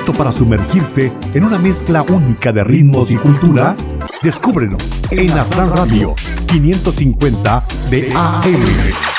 ¿Listo para sumergirte en una mezcla única de ritmos y cultura? Descúbrelo en Astral Radio 550 de AM.